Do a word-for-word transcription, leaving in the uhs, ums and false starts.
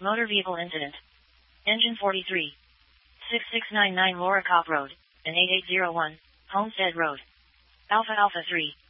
Motor vehicle incident. Engine forty-three. six six nine nine Laura Cop Road, and eight eight zero one, Homestead Road. Alpha Alpha three.